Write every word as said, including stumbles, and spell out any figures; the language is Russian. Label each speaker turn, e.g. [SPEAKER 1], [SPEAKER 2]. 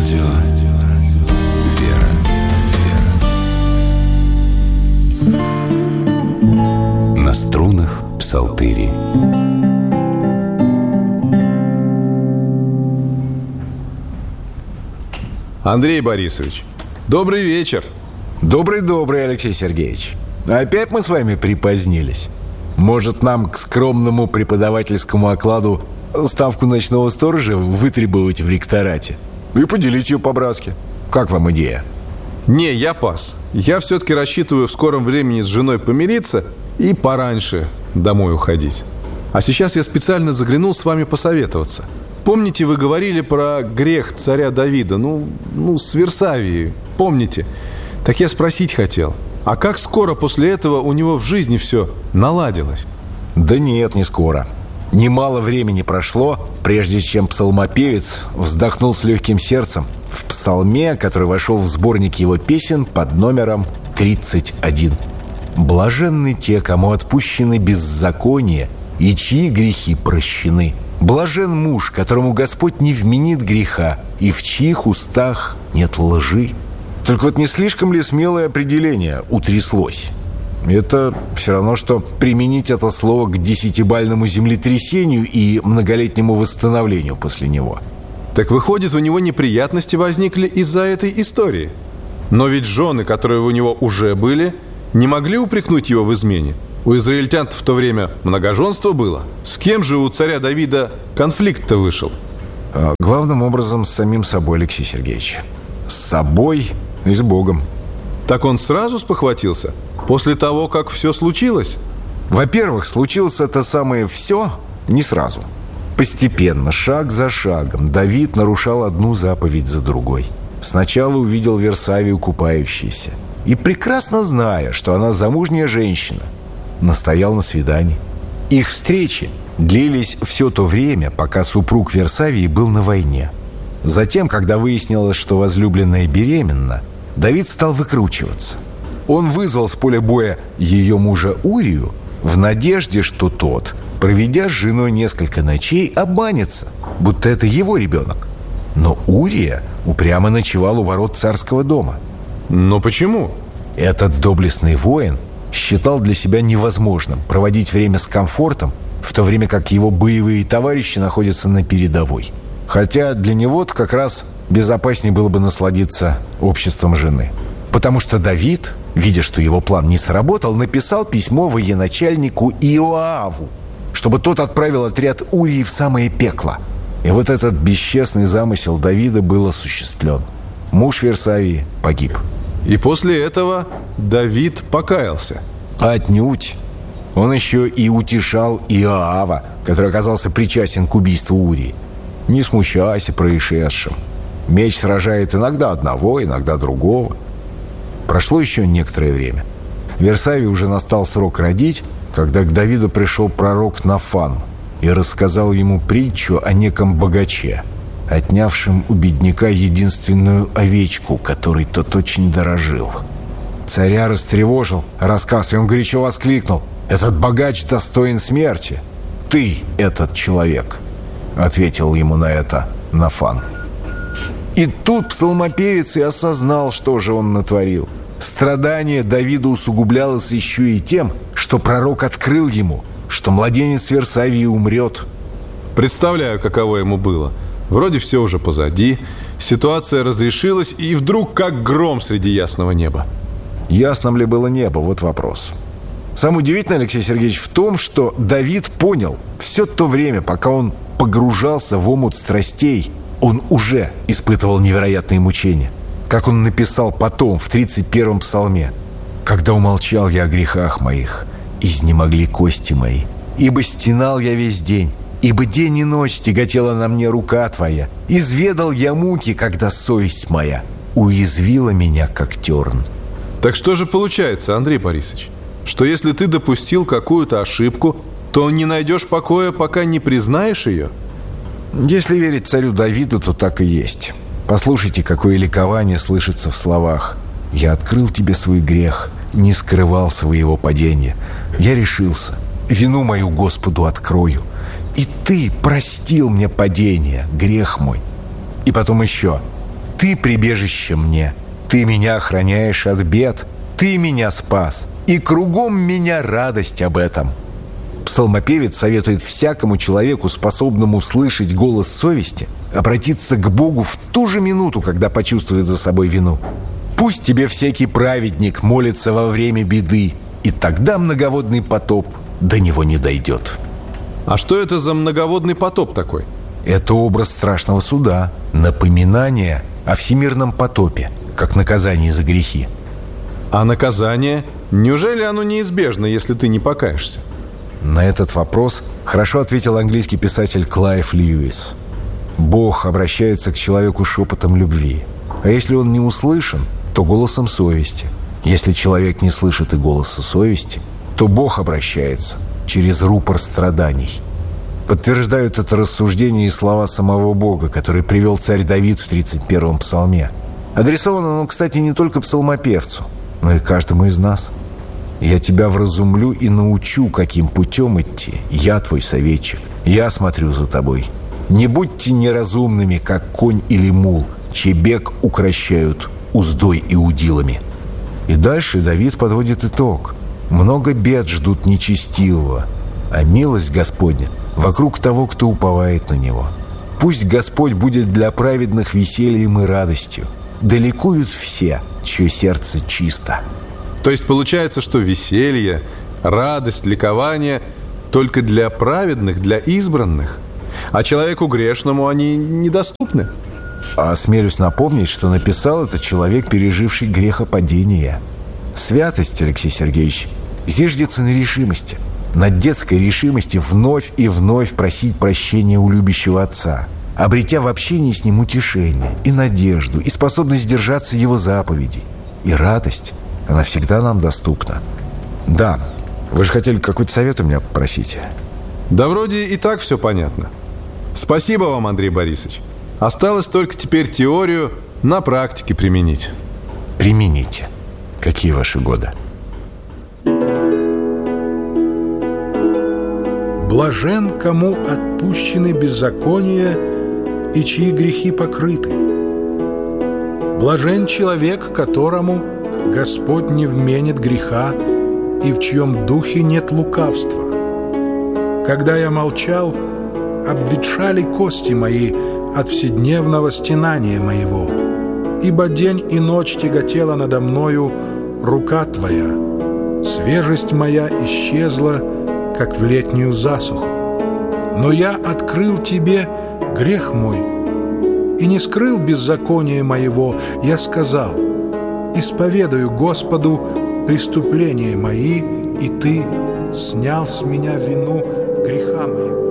[SPEAKER 1] Радио «Вера». На струнах псалтыри.
[SPEAKER 2] Андрей Борисович, добрый вечер.
[SPEAKER 3] Добрый-добрый, Алексей Сергеевич. Опять мы с вами припозднились. Может, нам к скромному преподавательскому окладу ставку ночного сторожа вытребовать в ректорате? И поделить ее по-братски. Как вам идея?
[SPEAKER 2] Не, я пас. Я все-таки рассчитываю в скором времени с женой помириться и пораньше домой уходить. А сейчас я специально заглянул с вами посоветоваться. Помните, вы говорили про грех царя Давида? Ну, ну, с Версавией. Помните? Так я спросить хотел. А как скоро после этого у него в жизни все наладилось?
[SPEAKER 3] Да нет, не скоро. Немало времени прошло, прежде чем псалмопевец вздохнул с легким сердцем в псалме, который вошел в сборник его песен под номером тридцать один. «Блаженны те, кому отпущены беззакония, и чьи грехи прощены. Блажен муж, которому Господь не вменит греха, и в чьих устах нет лжи». Только вот не слишком ли смелое определение утряслось? Это все равно, что применить это слово к десятибальному землетрясению и многолетнему восстановлению после него.
[SPEAKER 2] Так выходит, у него неприятности возникли из-за этой истории. Но ведь жены, которые у него уже были, не могли упрекнуть его в измене. У израильтян в то время многоженство было. С кем же у царя Давида конфликт-то вышел?
[SPEAKER 3] А, главным образом с самим собой, Алексей Сергеевич. С собой и с Богом.
[SPEAKER 2] Так он сразу спохватился? После того, как все случилось?
[SPEAKER 3] Во-первых, случилось это самое «все» не сразу. Постепенно, шаг за шагом, Давид нарушал одну заповедь за другой. Сначала увидел Версавию купающейся. И, прекрасно зная, что она замужняя женщина, настоял на свидании. Их встречи длились все то время, пока супруг Версавии был на войне. Затем, когда выяснилось, что возлюбленная беременна, Давид стал выкручиваться. Он вызвал с поля боя ее мужа Урию в надежде, что тот, проведя с женой несколько ночей, обманется, будто это его ребенок. Но Урия упрямо ночевал у ворот царского дома.
[SPEAKER 2] Но почему?
[SPEAKER 3] Этот доблестный воин считал для себя невозможным проводить время с комфортом, в то время как его боевые товарищи находятся на передовой. Хотя для него-то как раз безопаснее было бы насладиться обществом жены. Потому что Давид, видя, что его план не сработал, написал письмо военачальнику Иоаву, чтобы тот отправил отряд Урии в самое пекло. И вот этот бесчестный замысел Давида был осуществлен. Муж Версавии погиб.
[SPEAKER 2] И после этого Давид покаялся?
[SPEAKER 3] Отнюдь. Он еще и утешал Иоава, который оказался причастен к убийству Урии. Не смущайся происшедшим. Меч сражает иногда одного, иногда другого. Прошло еще некоторое время. Версавии уже настал срок родить, когда к Давиду пришел пророк Нафан и рассказал ему притчу о неком богаче, отнявшем у бедняка единственную овечку, которой тот очень дорожил. Царя растревожил рассказ, и он горячо воскликнул: «Этот богач достоин смерти! Ты этот человек!» Ответил ему на это Нафан. И тут псалмопевец и осознал, что же он натворил. Страдание Давида усугублялось еще и тем, что пророк открыл ему, что младенец Версавии умрет.
[SPEAKER 2] Представляю, каково ему было. Вроде все уже позади, ситуация разрешилась, и вдруг как гром среди ясного неба.
[SPEAKER 3] Ясным ли было небо? Вот вопрос. Самое удивительное, Алексей Сергеевич, в том, что Давид понял, все то время, пока он погружался в омут страстей, он уже испытывал невероятные мучения. Как он написал потом, в тридцать первом псалме: «Когда умолчал я о грехах моих, изнемогли кости мои. Ибо стенал я весь день, ибо день и ночь тяготела на мне рука твоя. Изведал я муки, когда совесть моя уязвила меня, как терн».
[SPEAKER 2] Так что же получается, Андрей Борисович? Что если ты допустил какую-то ошибку, то не найдешь покоя, пока не признаешь ее?
[SPEAKER 3] Если верить царю Давиду, то так и есть. Послушайте, какое ликование слышится в словах: «Я открыл тебе свой грех, не скрывал своего падения. Я решился, вину мою Господу открою. И ты простил мне падение, грех мой». И потом еще: Ты прибежище мне, Ты меня охраняешь от бед, Ты меня спас, и кругом меня радость об этом. Псалмопевец советует всякому человеку, способному слышать голос совести, обратиться к Богу в ту же минуту, когда почувствует за собой вину. Пусть тебе всякий праведник молится во время беды, и тогда многоводный потоп до него не дойдет.
[SPEAKER 2] А что это за многоводный потоп такой?
[SPEAKER 3] Это образ страшного суда, напоминание о всемирном потопе, как наказание за грехи.
[SPEAKER 2] А наказание? Неужели оно неизбежно, если ты не покаешься?
[SPEAKER 3] На этот вопрос хорошо ответил английский писатель Клайв Льюис. Бог обращается к человеку шепотом любви. А если он не услышан, то голосом совести. Если человек не слышит и голоса совести, то Бог обращается через рупор страданий. Подтверждают это рассуждение и слова самого Бога, который привел царь Давид в тридцать первом псалме. Адресован он, кстати, не только псалмопевцу, но и каждому из нас. «Я тебя вразумлю и научу, каким путем идти. Я твой советчик. Я смотрю за тобой. Не будьте неразумными, как конь или мул, чей бег укрощают уздой и удилами». И дальше Давид подводит итог. Много бед ждут нечестивого, а милость Господня вокруг того, кто уповает на Него. Пусть Господь будет для праведных весельем и радостью. Да ликуют все, чье сердце чисто.
[SPEAKER 2] То есть получается, что веселье, радость, ликование только для праведных, для избранных, а человеку грешному они недоступны?
[SPEAKER 3] А осмелюсь напомнить, что написал это человек, переживший грехопадение. Святость, Алексей Сергеевич, зиждется на решимости, на детской решимости вновь и вновь просить прощения у любящего Отца, обретя в общении с Ним утешение и надежду, и способность держаться Его заповедей. И радость, она всегда нам доступна. Да, вы же хотели какой-то совет у меня попросить?
[SPEAKER 2] Да вроде и так все понятно. Спасибо вам, Андрей Борисович. Осталось только теперь теорию на практике применить.
[SPEAKER 3] Примените. Какие ваши годы?
[SPEAKER 4] Блажен, кому отпущены беззакония и чьи грехи покрыты. Блажен человек, которому Господь не вменит греха и в чьем духе нет лукавства. Когда я молчал, обветшали кости мои от вседневного стенания моего, ибо день и ночь тяготела надо мною рука Твоя. Свежесть моя исчезла, как в летнюю засуху. Но я открыл Тебе грех мой и не скрыл беззакония моего. Я сказал: исповедаю Господу преступления мои, и Ты снял с меня вину греха моего.